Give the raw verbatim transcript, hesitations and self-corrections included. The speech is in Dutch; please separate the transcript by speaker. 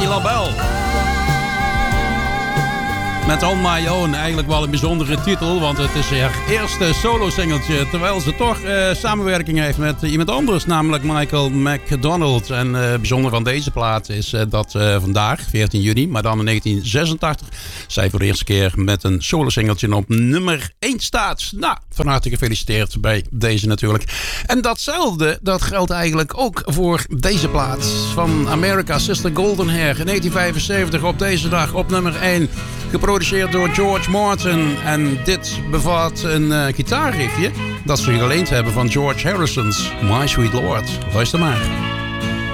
Speaker 1: Patti LaBelle. Met On My Own, eigenlijk wel een bijzondere titel, want het is haar eerste solo-singeltje. Terwijl ze toch uh, samenwerking heeft met iemand anders, namelijk Michael McDonald. En uh, bijzonder van deze plaat is uh, dat uh, vandaag, veertien juni, maar dan in negentien zesentachtig, zij voor de eerste keer met een solo-singeltje op nummer één staat. Nou, van harte gefeliciteerd bij deze natuurlijk. En datzelfde, dat geldt eigenlijk ook voor deze plaat van America, Sister Golden Hair. In negentien vijfenzeventig op deze dag op nummer één. Geproduceerd door George Martin. En dit bevat een uh, gitaarriffje dat ze geleend hebben van George Harrison's My Sweet Lord. Luister maar.